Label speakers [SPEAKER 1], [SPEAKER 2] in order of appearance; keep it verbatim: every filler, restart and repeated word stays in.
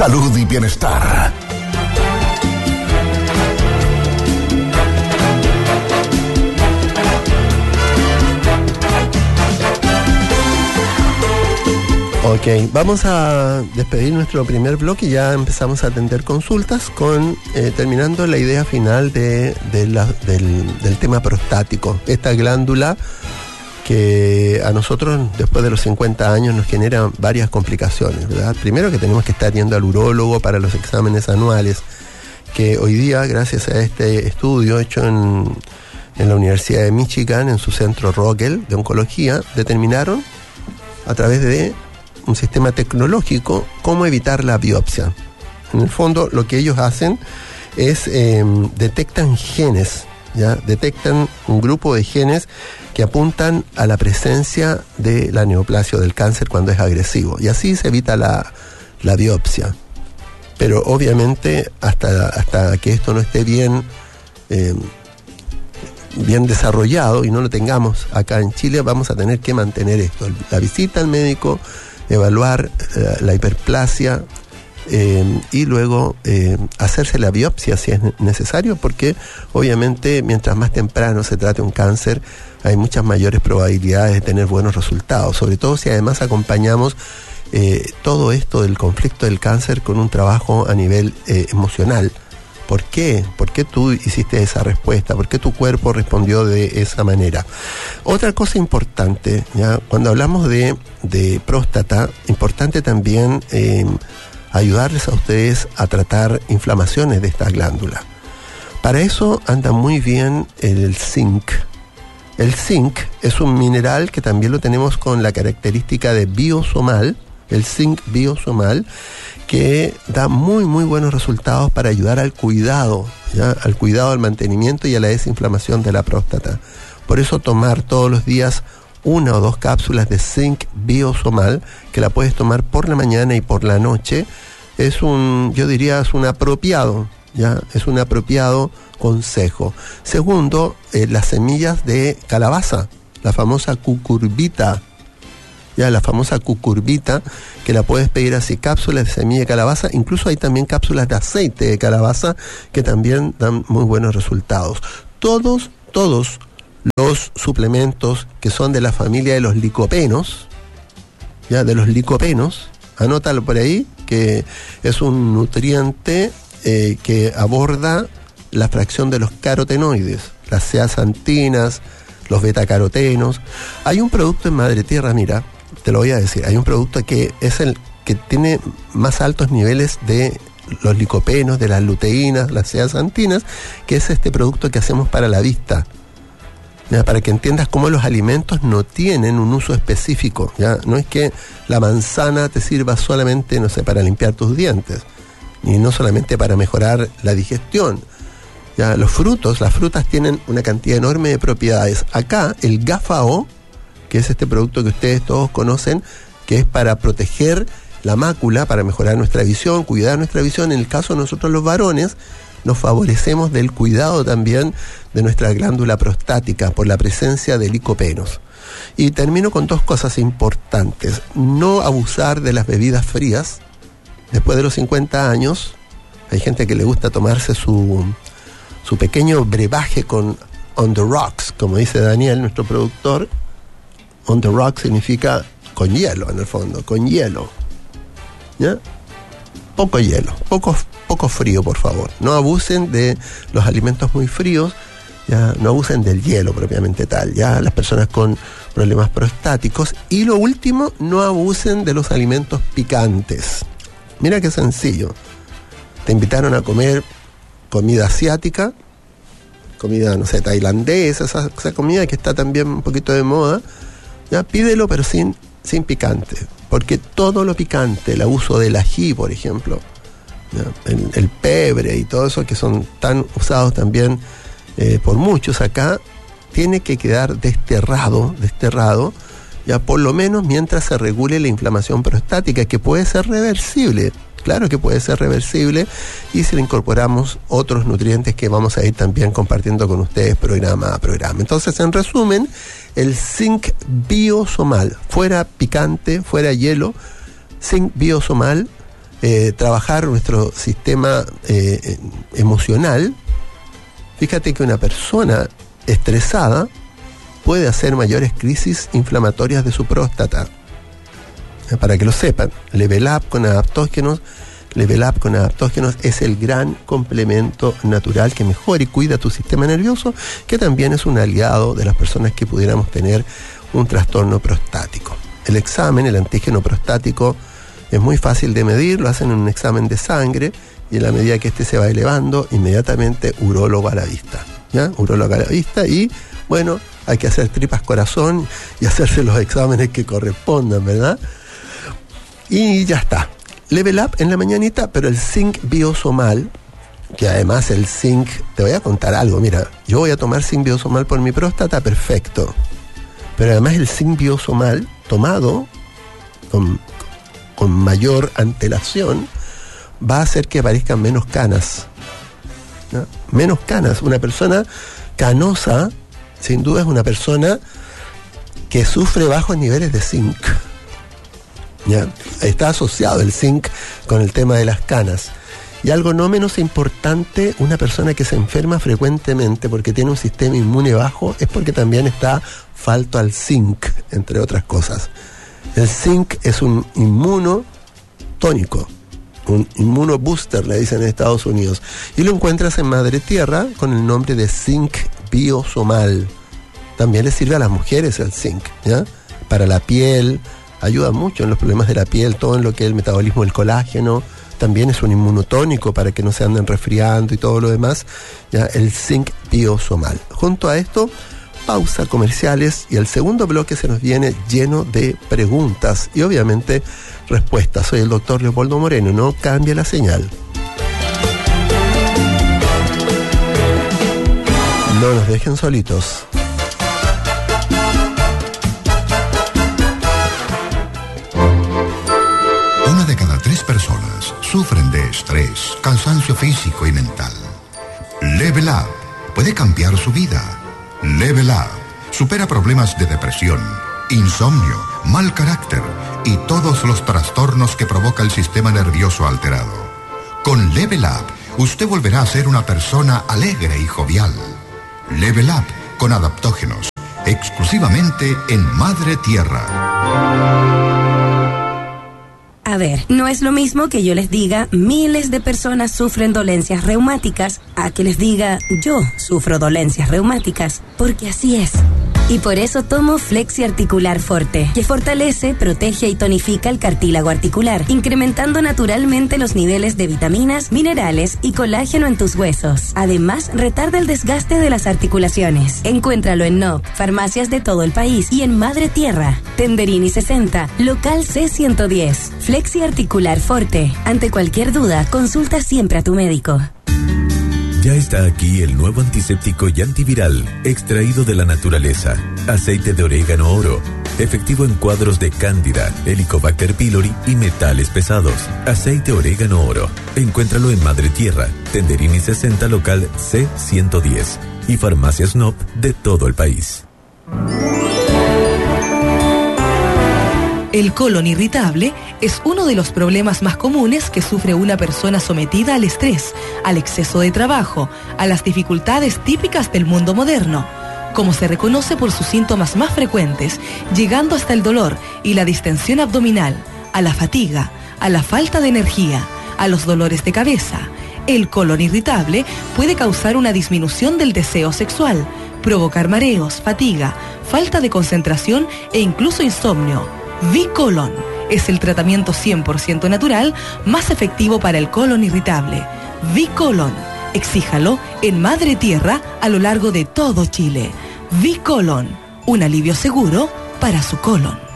[SPEAKER 1] salud y bienestar.
[SPEAKER 2] Ok, vamos a despedir nuestro primer bloque y ya empezamos a atender consultas con eh, terminando la idea final de, de la, del, del tema prostático. Esta glándula que a nosotros después de los cincuenta años nos genera varias complicaciones, ¿verdad? Primero que tenemos que estar yendo al urólogo para los exámenes anuales, que hoy día, gracias a este estudio hecho en, en la Universidad de Michigan, en su centro Rockwell de oncología, determinaron a través de un sistema tecnológico cómo evitar la biopsia. En el fondo lo que ellos hacen es eh, detectan genes, ya detectan un grupo de genes que apuntan a la presencia de la neoplasia o del cáncer cuando es agresivo, y así se evita la, la biopsia. Pero obviamente hasta, hasta que esto no esté bien eh, bien desarrollado y no lo tengamos acá en Chile, vamos a tener que mantener esto, la visita al médico, evaluar eh, la hiperplasia eh, y luego eh, hacerse la biopsia si es necesario, porque obviamente mientras más temprano se trate un cáncer hay muchas mayores probabilidades de tener buenos resultados, sobre todo si además acompañamos eh, todo esto del conflicto del cáncer con un trabajo a nivel eh, emocional. ¿Por qué? ¿Por qué tú hiciste esa respuesta? ¿Por qué tu cuerpo respondió de esa manera? Otra cosa importante, ¿ya? Cuando hablamos de, de próstata, importante también eh, ayudarles a ustedes a tratar inflamaciones de esta glándula. Para eso anda muy bien el zinc. El zinc es un mineral que también lo tenemos con la característica de biosomal, el zinc biosomal, que da muy muy buenos resultados para ayudar al cuidado, ¿ya? Al cuidado, al mantenimiento y a la desinflamación de la próstata. Por eso tomar todos los días una o dos cápsulas de zinc biosomal, que la puedes tomar por la mañana y por la noche, es un, yo diría, es un apropiado, ¿ya? Es un apropiado consejo. Segundo, eh, las semillas de calabaza, la famosa cucurbita, ya la famosa cucurbita, que la puedes pedir así, cápsulas de semilla de calabaza, incluso hay también cápsulas de aceite de calabaza que también dan muy buenos resultados. Todos, todos los suplementos que son de la familia de los licopenos, ya de los licopenos, anótalo por ahí, que es un nutriente eh, que aborda la fracción de los carotenoides, las zeaxantinas, los betacarotenos. Hay un producto en Madre Tierra, mira, te lo voy a decir, hay un producto que es el que tiene más altos niveles de los licopenos, de las luteínas, las zeaxantinas, que es este producto que hacemos para la vista. ¿Ya? Para que entiendas cómo los alimentos no tienen un uso específico, ¿ya? No es que la manzana te sirva solamente, no sé, para limpiar tus dientes, ni no solamente para mejorar la digestión. Ya, los frutos, las frutas tienen una cantidad enorme de propiedades. Acá el GAFAO, que es este producto que ustedes todos conocen, que es para proteger la mácula, para mejorar nuestra visión, cuidar nuestra visión. En el caso de nosotros los varones, nos favorecemos del cuidado también de nuestra glándula prostática por la presencia de licopenos. Y termino con dos cosas importantes. No abusar de las bebidas frías. Después de los cincuenta años, hay gente que le gusta tomarse su, su pequeño brebaje con on the rocks, como dice Daniel, nuestro productor. On the rocks significa con hielo, en el fondo, con hielo. ¿Ya? Poco hielo, poco, poco frío, por favor. No abusen de los alimentos muy fríos, ya, no abusen del hielo propiamente tal, ya, las personas con problemas prostáticos. Y lo último, no abusen de los alimentos picantes. Mira qué sencillo. Te invitaron a comer comida asiática, comida, no sé, tailandesa, esa, esa comida que está también un poquito de moda. Ya, pídelo, pero sin, sin picante, porque todo lo picante, el abuso del ají, por ejemplo, ya, el, el pebre y todo eso que son tan usados también eh, por muchos acá, tiene que quedar desterrado, desterrado, ya por lo menos mientras se regule la inflamación prostática, que puede ser reversible. Claro que puede ser reversible, y si le incorporamos otros nutrientes que vamos a ir también compartiendo con ustedes programa a programa. Entonces, en resumen, el zinc biosomal, fuera picante, fuera hielo, zinc biosomal, eh, trabajar nuestro sistema eh, emocional. Fíjate que una persona estresada puede hacer mayores crisis inflamatorias de su próstata. Para que lo sepan, Level Up con adaptógenos, Level Up con adaptógenos es el gran complemento natural que mejora y cuida tu sistema nervioso, que también es un aliado de las personas que pudiéramos tener un trastorno prostático. El examen, el antígeno prostático, es muy fácil de medir, lo hacen en un examen de sangre y en la medida que este se va elevando, inmediatamente urólogo a la vista, ¿ya? Urólogo a la vista y, bueno, hay que hacer tripas corazón y hacerse los exámenes que correspondan, ¿verdad? Y ya está. Level Up en la mañanita, pero el zinc biosomal, que además el zinc, te voy a contar algo, mira, yo voy a tomar zinc biosomal por mi próstata, perfecto. Pero además el zinc biosomal, tomado con, con mayor antelación, va a hacer que aparezcan menos canas, ¿no? Menos canas. Una persona canosa, sin duda, es una persona que sufre bajos niveles de zinc. ¿Ya? Está asociado el zinc con el tema de las canas. Y algo no menos importante, una persona que se enferma frecuentemente porque tiene un sistema inmune bajo, es porque también está falto al zinc, entre otras cosas. El zinc es un inmunotónico, un inmunobooster, le dicen en Estados Unidos, y lo encuentras en Madre Tierra con el nombre de zinc biosomal. También le sirve a las mujeres el zinc, ¿ya? Para la piel, ayuda mucho en los problemas de la piel, todo en lo que es el metabolismo del colágeno. También es un inmunotónico para que no se anden resfriando y todo lo demás, ¿ya? El zinc biosomal. Junto a esto, pausa comerciales y el segundo bloque se nos viene lleno de preguntas y obviamente respuestas. Soy el doctor Leopoldo Moreno, no cambia la señal. No nos dejen solitos.
[SPEAKER 1] Una de cada tres personas sufren de estrés, cansancio físico y mental. Level Up puede cambiar su vida. Level Up supera problemas de depresión, insomnio, mal carácter y todos los trastornos que provoca el sistema nervioso alterado. Con Level Up, usted volverá a ser una persona alegre y jovial. Level Up con adaptógenos, exclusivamente en Madre Tierra.
[SPEAKER 3] A ver, no es lo mismo que yo les diga miles de personas sufren dolencias reumáticas a que les diga yo sufro dolencias reumáticas, porque así es. Y por eso tomo Flexi Articular Forte, que fortalece, protege y tonifica el cartílago articular, incrementando naturalmente los niveles de vitaminas, minerales y colágeno en tus huesos. Además, retarda el desgaste de las articulaciones. Encuéntralo en N O P, farmacias de todo el país y en Madre Tierra. Tenderini sesenta, local C ciento diez. Flexi Articular Forte. Ante cualquier duda, consulta siempre a tu médico.
[SPEAKER 4] Ya está aquí el nuevo antiséptico y antiviral, extraído de la naturaleza. Aceite de orégano oro, efectivo en cuadros de cándida, Helicobacter pylori y metales pesados. Aceite orégano oro. Encuéntralo en Madre Tierra, Tenderini sesenta, local C ciento diez y farmacias N O P de todo el país.
[SPEAKER 5] El colon irritable es uno de los problemas más comunes que sufre una persona sometida al estrés, al exceso de trabajo, a las dificultades típicas del mundo moderno, como se reconoce por sus síntomas más frecuentes, llegando hasta el dolor y la distensión abdominal, a la fatiga, a la falta de energía, a los dolores de cabeza. El colon irritable puede causar una disminución del deseo sexual, provocar mareos, fatiga, falta de concentración e incluso insomnio. V-Colon es el tratamiento cien por ciento natural más efectivo para el colon irritable. V-Colon, exíjalo en Madre Tierra a lo largo de todo Chile. V-Colon, un alivio seguro para su colon.